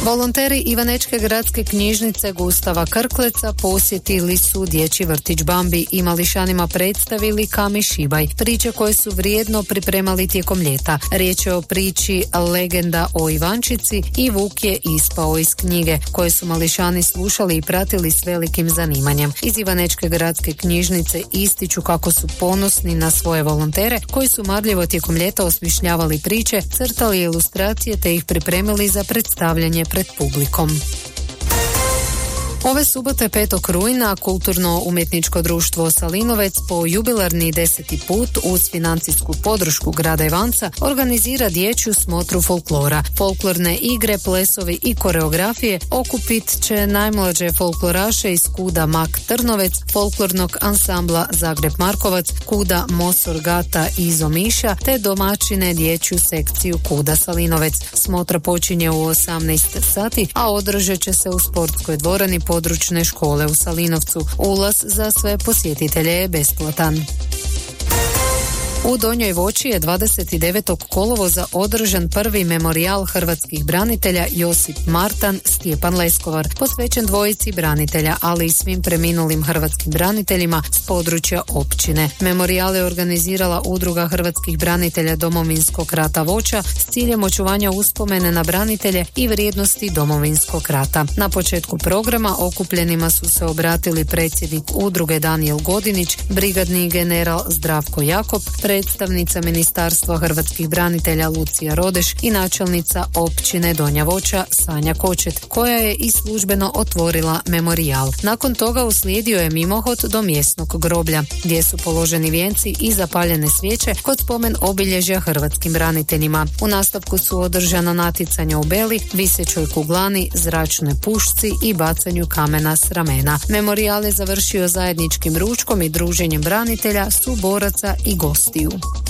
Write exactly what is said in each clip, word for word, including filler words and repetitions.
Volonteri Ivanečke gradske knjižnice Gustava Krkleca posjetili su dječji vrtić Bambi i mališanima predstavili Kami Šibaj, priče koje su vrijedno pripremali tijekom ljeta. Riječ je o priči Legenda o Ivančici i Vuk je ispao iz knjige, koje su mališani slušali i pratili s velikim zanimanjem. Iz Ivanečke gradske knjižnice ističu kako su ponosni na svoje volontere koji su marljivo tijekom ljeta osmišljavali priče, crtali ilustracije te ih pripremili za predstavljanje pred publikom. Ove subote petog rujna Kulturno-umjetničko društvo Salinovec po jubilarni deseti put uz financijsku podršku grada Ivanca organizira dječju smotru folklora. Folklorne igre, plesovi i koreografije okupit će najmlađe folkloraše iz Kuda Mak Trnovec, folklornog ansambla Zagreb Markovac, Kuda Mosor Gata iz Omiša te domaćine dječju sekciju Kuda Salinovec. Smotra počinje u osamnaest sati, a održat će se u sportskoj dvorani područne škole u Salinovcu. Ulaz za sve posjetitelje je besplatan. U Donjoj Voći je dvadeset devetog kolovoza održan prvi memorijal hrvatskih branitelja Josip Martan, Stjepan Leskovar, posvećen dvojici branitelja, ali i svim preminulim hrvatskim braniteljima s područja općine. Memorijal je organizirala Udruga hrvatskih branitelja Domovinskog rata Voća s ciljem očuvanja uspomene na branitelje i vrijednosti Domovinskog rata. Na početku programa okupljenima su se obratili predsjednik udruge Danijel Godinić, brigadni general Zdravko Jakob, predstavnica Ministarstva hrvatskih branitelja Lucija Rodeš i načelnica općine Donja Voća Sanja Kočet, koja je i službeno otvorila memorijal. Nakon toga uslijedio je mimohod do mjesnog groblja, gdje su položeni vijenci i zapaljene svijeće kod spomen obilježja hrvatskim braniteljima. U nastavku su održana natjecanja u beli, visećoj kuglani, zračnoj pušci i bacanju kamena s ramena. Memorijal je završio zajedničkim ručkom i druženjem branitelja, suboraca i gostiju.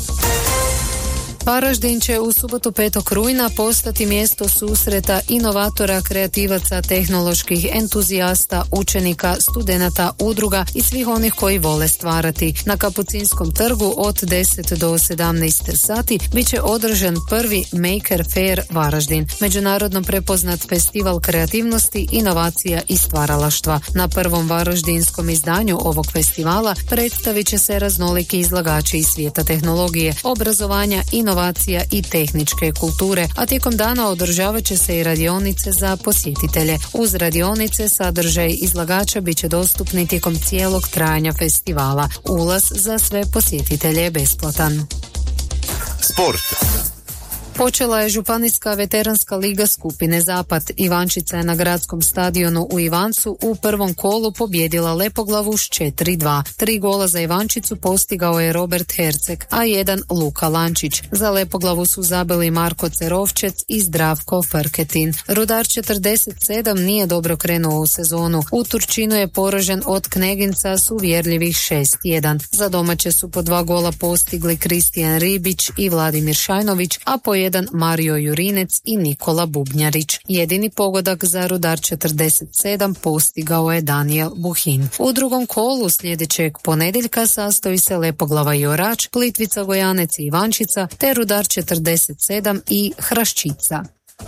Varaždin će u subotu petog rujna postati mjesto susreta inovatora, kreativaca, tehnoloških entuzijasta, učenika, studenata, udruga i svih onih koji vole stvarati. Na Kapucinskom trgu od deset do sedamnaest sati bit će održan prvi Maker Fair Varaždin, međunarodno prepoznat festival kreativnosti, inovacija i stvaralaštva. Na prvom varaždinskom izdanju ovog festivala predstavit će se raznoliki izlagači iz svijeta tehnologije, obrazovanja, inovacija i tehničke kulture, a tijekom dana održavat će se i radionice za posjetitelje. Uz radionice sadržaj izlagača bit će dostupni tijekom cijelog trajanja festivala. Ulaz za sve posjetitelje je besplatan. Sport. Počela je Županijska veteranska liga skupine Zapad. Ivančica je na gradskom stadionu u Ivancu u prvom kolu pobijedila Lepoglavu s četiri dva. Tri gola za Ivančicu postigao je Robert Herceg, a jedan Luka Lančić. Za Lepoglavu su zabili Marko Cerovčec i Zdravko Frketin. Rudar četrdeset sedam nije dobro krenuo u sezonu. U Turčinu je poražen od Kneginca s uvjerljivih šest jedan. Za domaće su po dva gola postigli Kristijan Ribić i Vladimir Šajnović, a po jedan Mario Jurinec i Nikola Bubnjarić. Jedini pogodak za Rudar četrdeset sedam postigao je Daniel Buhin. U drugom kolu sljedećeg ponedjeljka sastoji se Lepoglava i Orač, Plitvica, Gojanec i Ivančica, te Rudar četrdeset sedam i Hraščica.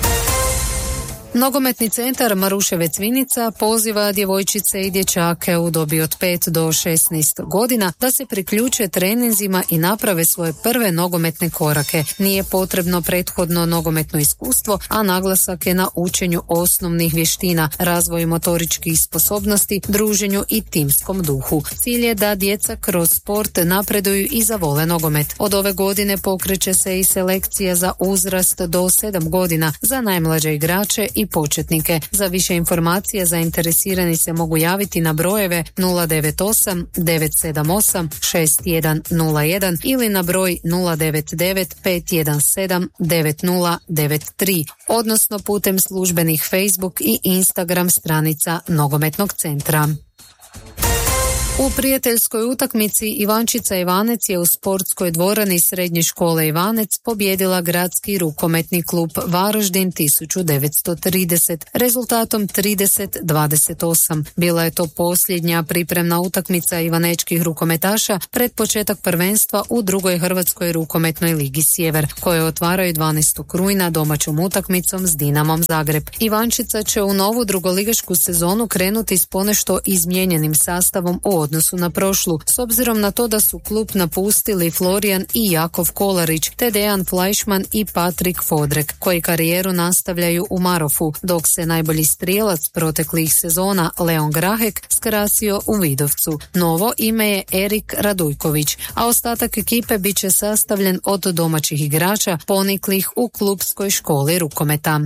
Nogometni centar Maruševec Vinica poziva djevojčice i dječake u dobi od pet do šesnaest godina da se priključe treninzima i naprave svoje prve nogometne korake. Nije potrebno prethodno nogometno iskustvo, a naglasak je na učenju osnovnih vještina, razvoju motoričkih sposobnosti, druženju i timskom duhu. Cilj je da djeca kroz sport napreduju i zavole nogomet. Od ove godine pokreće se i selekcija za uzrast do sedam godina za najmlađe igrače i početnike. Za više informacija zainteresirani se mogu javiti na brojeve nula devet osam devet sedam osam šest jedan nula jedan ili na broj nula devet devet pet jedan sedam devet nula devet tri, odnosno putem službenih Facebook i Instagram stranica Nogometnog centra. U prijateljskoj utakmici Ivančica Ivanec je u sportskoj dvorani Srednje škole Ivanec pobjedila gradski rukometni klub Varaždin tisuću devetsto trideset rezultatom trideset dvadeset osam. Bila je to posljednja pripremna utakmica ivanečkih rukometaša pred početak prvenstva u drugoj Hrvatskoj rukometnoj ligi Sjever, koje otvaraju dvanaestog rujna domaćom utakmicom s Dinamom Zagreb. Ivančica će u novu drugoligašku sezonu krenuti s ponešto izmijenjenim sastavom u odnosu na prošlu, s obzirom na to da su klub napustili Florijan i Jakov Kolarić, te Dejan Fleischmann i Patrik Fodrek, koji karijeru nastavljaju u Marofu, dok se najbolji strijelac proteklih sezona Leon Grahek skrasio u Vidovcu. Novo ime je Erik Radujković, a ostatak ekipe bit će sastavljen od domaćih igrača poniklih u klubskoj školi rukometa.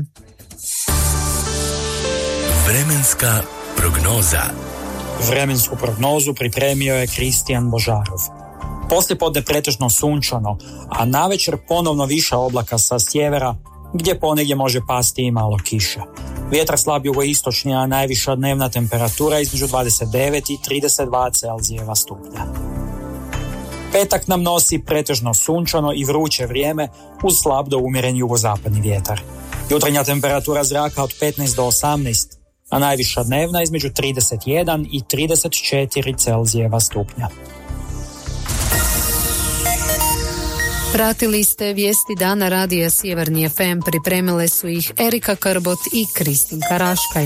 Vremenska prognoza. Vremensku prognozu pripremio je Kristijan Božarov. Poslijepodne pretežno sunčano, a navečer ponovno više oblaka sa sjevera, gdje ponegdje može pasti i malo kiše. Vjetar slab jugoistočni, a najviša dnevna temperatura između dvadeset devet i trideset dva Celzijeva stupnja. Petak nam nosi pretežno sunčano i vruće vrijeme uz slab do umjeren jugozapadni vjetar. Jutarnja temperatura zraka od petnaest do osamnaest, a najviša dnevna između trideset jedan i trideset četiri Celzijeva stupnja. Pratili ste vijesti dana radija Sjeverni ef em, pripremile su ih Erika Krbot i Kristinka Raškaj.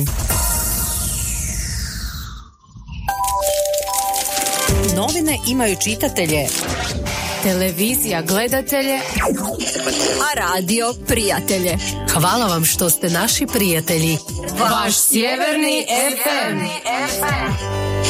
Novine imaju čitatelje, televizija gledatelje, a radio prijatelje. Hvala vam što ste naši prijatelji. Vaš Sjeverni ef em.